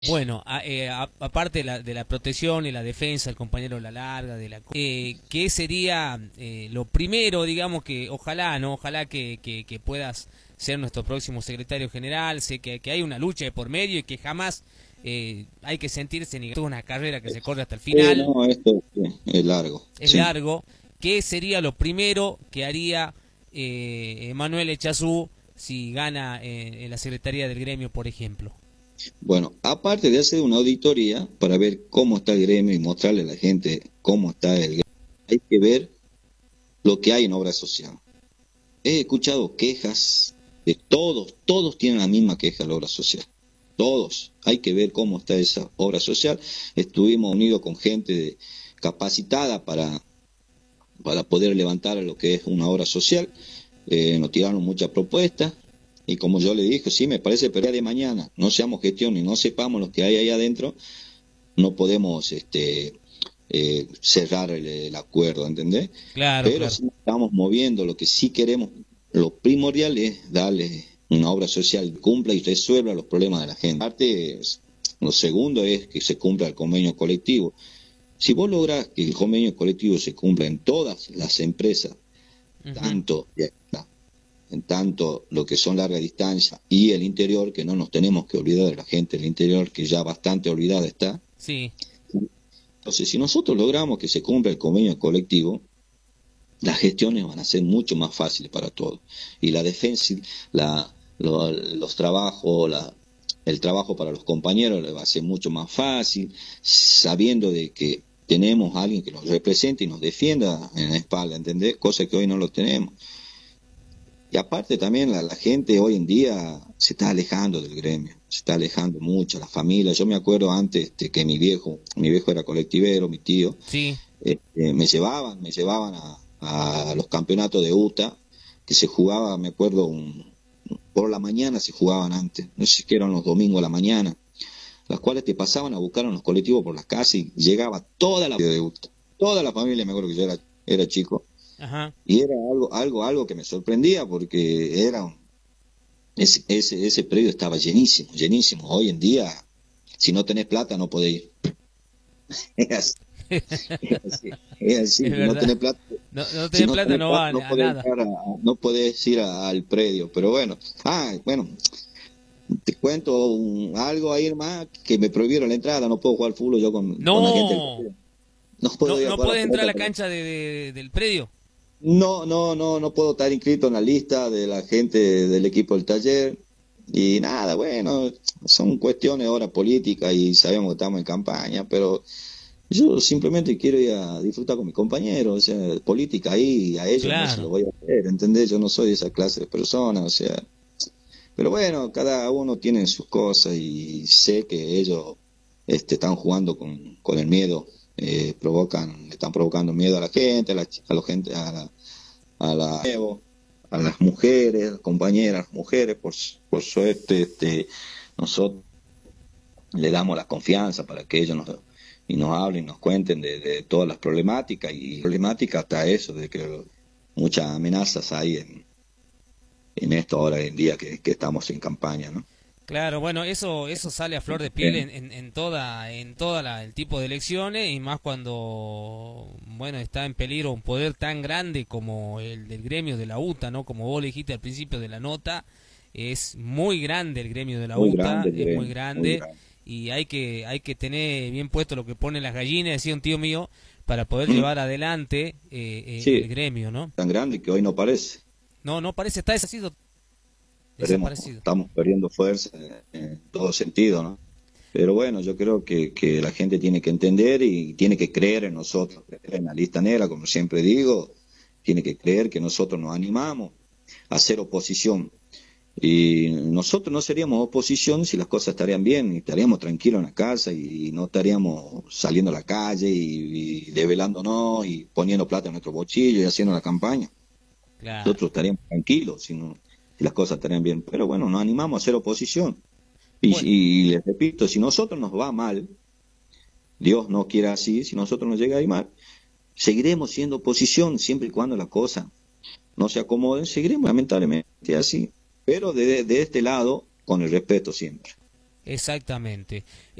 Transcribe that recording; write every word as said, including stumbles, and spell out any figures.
Bueno, a- eh, a- aparte de la, de la protección y la defensa del compañero de la larga, de la, eh, ¿qué sería eh, lo primero, digamos que ojalá, no, ojalá que, que, que puedas ser nuestro próximo secretario general? Sé que, que hay una lucha de por medio y que jamás eh, hay que sentirse ni toda una carrera que se corre hasta el Eh, final, no, esto sí, es largo, es sí. largo. ¿Qué sería lo primero que haría eh, Manuel Echazú si gana eh, en la secretaría del gremio, por ejemplo? Bueno, aparte de hacer una auditoría para ver cómo está el gremio y mostrarle a la gente cómo está el gremio, hay que ver lo que hay en obra social. He escuchado quejas de todos, todos tienen la misma queja de la obra social. Todos. Hay que ver cómo está esa obra social. Estuvimos unidos con gente de- capacitada para, para poder levantar lo que es una obra social. Eh, nos tiraron muchas propuestas. Y como yo le dije, sí, me parece, pero el día de mañana no seamos gestión y no sepamos lo que hay ahí adentro, no podemos este, eh, cerrar el, el acuerdo, ¿entendés? Claro, Pero claro. sí estamos moviendo, lo que sí queremos, lo primordial es darle una obra social que cumpla y resuelva los problemas de la gente. Aparte, es- lo segundo es que se cumpla el convenio colectivo. Si vos lográs que el convenio colectivo se cumpla en todas las empresas, Ujú. tanto en tanto lo que son larga distancia y el interior, que no nos tenemos que olvidar de la gente del interior, que ya bastante olvidada está. Sí. Entonces, si nosotros logramos que se cumpla el convenio colectivo, las gestiones van a ser mucho más fáciles para todos. Y la defensa, la, lo, los trabajos, la, el trabajo para los compañeros le va a ser mucho más fácil, sabiendo de que tenemos a alguien que nos represente y nos defienda en la espalda, ¿entendés? Cosa que hoy no lo tenemos. Y aparte también la, la gente hoy en día se está alejando del gremio, se está alejando mucho, la familia. Yo me acuerdo antes este, que mi viejo, mi viejo era colectivero, mi tío, Sí. este, me llevaban, me llevaban a, a los campeonatos de U T A, que se jugaba, me acuerdo, un, por la mañana se jugaban antes, no sé si eran los domingos a la mañana, las cuales te pasaban a buscar en los colectivos por las casas y llegaba toda la de U T A, toda la familia, me acuerdo que yo era, era chico, Ajá. y era algo, algo, algo que me sorprendía porque era un ese, ese, ese predio estaba llenísimo, llenísimo. Hoy en día, si no tenés plata, no podés ir. Es así, es así, es así. Es Si no verdad. tenés plata, No, no si tener no plata tenés no plata, va no a podés nada. entrar a, no podés ir a- al predio. Pero bueno, ah, bueno, te cuento un- algo ahí más que me prohibieron la entrada. No puedo jugar fútbol yo con, con la gente del No. predio. No puedo No, ir a no jugar a la puedes entrar a pelota la con la- cancha de, de- del predio. No, no, no, no puedo estar inscrito en la lista de la gente del equipo del taller. Y nada, bueno, son cuestiones ahora políticas y sabemos que estamos en campaña, pero yo simplemente quiero ir a disfrutar con mis compañeros, o sea, política ahí, a ellos no se lo Claro. voy a hacer, ¿entendés? Yo no soy de esa clase de personas, o sea, pero bueno, cada uno tiene sus cosas y sé que ellos este, están jugando con, con el miedo, eh, provocan, le están provocando miedo a la gente, a la, a la gente, a la, a la, a las mujeres, compañeras, mujeres, por, por suerte, este, nosotros le damos la confianza para que ellos nos, y nos hablen, nos cuenten de, de todas las problemáticas y problemáticas hasta eso, de que muchas amenazas hay en, en esto ahora en día que, que estamos en campaña, ¿no? Claro, bueno, eso eso sale a flor de piel en, en, en toda en toda la, el tipo de elecciones y más cuando bueno está en peligro un poder tan grande como el del gremio de la U T A, ¿no? Como vos le dijiste al principio de la nota, es muy grande el gremio de la Muy U T A, grande el es muy gremio, muy grande grande. y hay que hay que tener bien puesto lo que ponen las gallinas, decía un tío mío, para poder Mm, llevar adelante eh, eh, el sí, gremio, ¿no? tan grande que hoy no parece. No, no parece está desaparecido, Veremos, desaparecido. estamos perdiendo fuerza en, en todo sentido, ¿no? Pero bueno, yo creo que, que la gente tiene que entender y tiene que creer en nosotros, creer en la lista negra, como siempre digo, tiene que creer que nosotros nos animamos a hacer oposición. Y nosotros no seríamos oposición si las cosas estarían bien, y estaríamos tranquilos en la casa y no estaríamos saliendo a la calle y, y develándonos y poniendo plata en nuestro bolsillo y haciendo la campaña. Claro. Nosotros estaríamos tranquilos si, no- si las cosas estarían bien. Pero bueno, nos animamos a hacer oposición. Y, Bueno, y les repito, si nosotros nos va mal, Dios no quiera así, si nosotros nos llega a ir mal, seguiremos siendo oposición siempre y cuando las cosas no se acomoden, seguiremos lamentablemente así, pero de, de este lado con el respeto siempre. Exactamente.